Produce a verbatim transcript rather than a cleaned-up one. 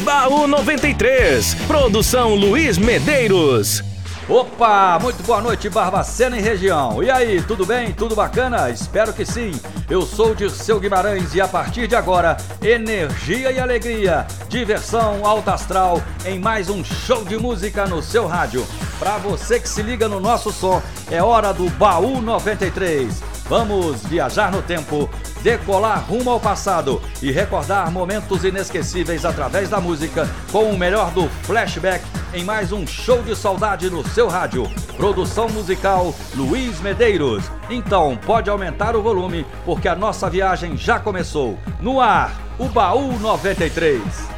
Baú noventa e três, produção Luiz Medeiros. Opa, muito boa noite, Barbacena e região. E aí, tudo bem? Tudo bacana? Espero que sim. Eu sou o Dirceu Guimarães e a partir de agora, energia e alegria, diversão alta astral em mais um show de música no seu rádio. Pra você que se liga no nosso som, é hora do Baú noventa e três. Vamos viajar no tempo, decolar rumo ao passado e recordar momentos inesquecíveis através da música com o melhor do flashback em mais um show de saudade no seu rádio. Produção musical Luiz Medeiros. Então pode aumentar o volume porque a nossa viagem já começou. No ar, o Baú noventa e três.